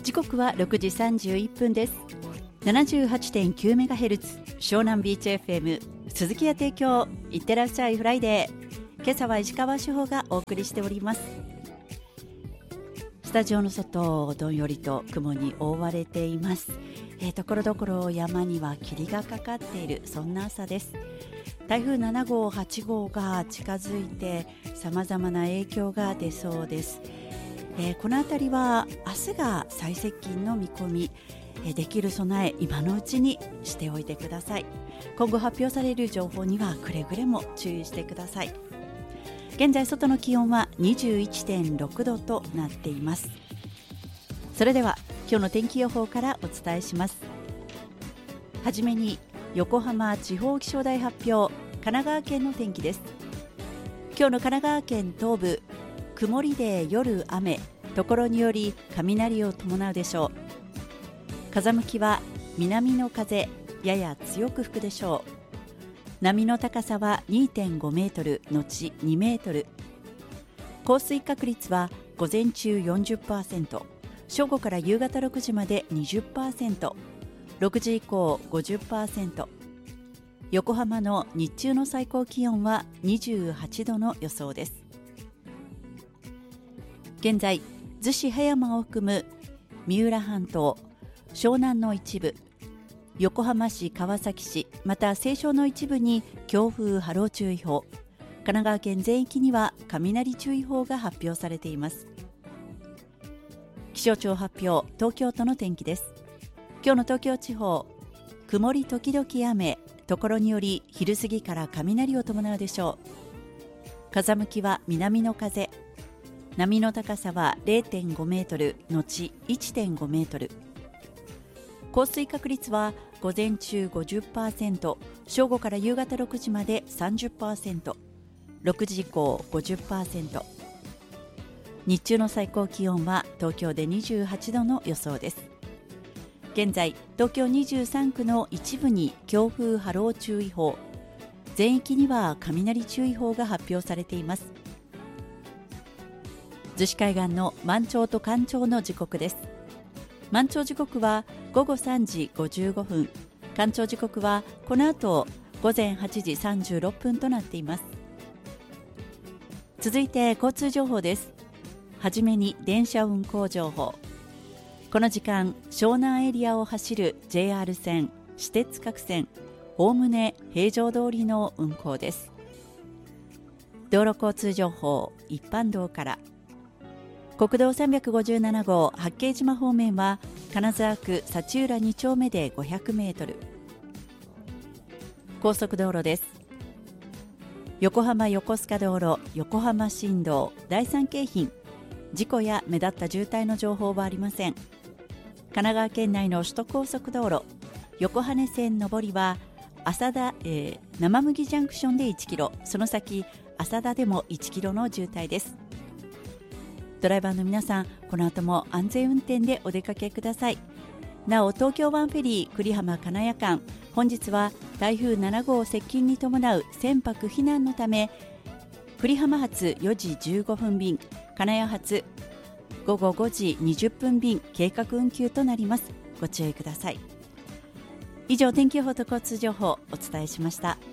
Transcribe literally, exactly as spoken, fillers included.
時刻はろくじさんじゅういっぷんです。 ななじゅうはちてんきゅうメガヘルツ 湘南ビーチ エフエム 鈴木屋提供いってらっしゃいフライデー。今朝は石川志保がお送りしております。スタジオの外どんよりと雲に覆われています。えー、ところどころ山には霧がかかっている、そんな朝です。台風ななごうはちごうが近づいてさまざまな影響が出そうです。えー、このあたりは明日が最接近の見込み、えー、できる備え今のうちにしておいてください。今後発表される情報にはくれぐれも注意してください。現在外の気温は にじゅういってんろくどとなっています。それでは今日の天気予報からお伝えします。はじめに横浜地方気象台発表、神奈川県の天気です。今日の神奈川県東部、曇りで夜雨、ところにより雷を伴うでしょう。風向きは南の風、やや強く吹くでしょう。波の高さは にてんごメートルのちにメートル。降水確率は午前中 よんじゅっパーセント、正午から夕方ろくじまで にじゅっパーセント、ろくじ以降 ごじゅっパーセント。横浜の日中の最高気温はにじゅうはちどの予想です。現在、逗子葉山を含む三浦半島、湘南の一部、横浜市、川崎市、また西湘の一部に強風波浪注意報、神奈川県全域には雷注意報が発表されています。気象庁発表、東京都の天気です。今日の東京地方、曇り時々雨、ところにより昼過ぎから雷を伴うでしょう。風向きは南の風、波の高さは れいてんごメートルのち いってんごメートル。降水確率は午前中 ごじゅっパーセント、正午から夕方ろくじまで さんじゅっパーセント、ろくじ以降 ごじゅっパーセント。日中の最高気温は東京でにじゅうはちどの予想です。現在、東京にじゅうさんくの一部に強風波浪注意報、全域には雷注意報が発表されています。逗子海岸の満潮と干潮の時刻です。満潮時刻はごごさんじごじゅうごふん、干潮時刻はこの後ごぜんはちじさんじゅうろっぷんとなっています。続いて交通情報です。はじめに電車運行情報。この時間、湘南エリアを走る ジェイアール 線、私鉄各線、おおむね平常通りの運行です。道路交通情報、一般道から。国道さんびゃくごじゅうななごう八景島方面は金沢区幸浦にちょうめでごひゃくメートル。高速道路です。横浜横須賀道路、横浜新道、第三京浜、事故や目立った渋滞の情報はありません。神奈川県内の首都高速道路、横羽線上りは浅田、えー、生麦ジャンクションでいちキロ、その先浅田でもいちキロの渋滞です。ドライバーの皆さん、この後も安全運転でお出かけください。なお、東京湾フェリー久里浜金谷間、本日は台風ななごう接近に伴う船舶避難のため、久里浜発よじじゅうごふん便、金谷発ごごごじにじゅっぷん便計画運休となります。ご注意ください。以上、天気予報と交通情報お伝えしました。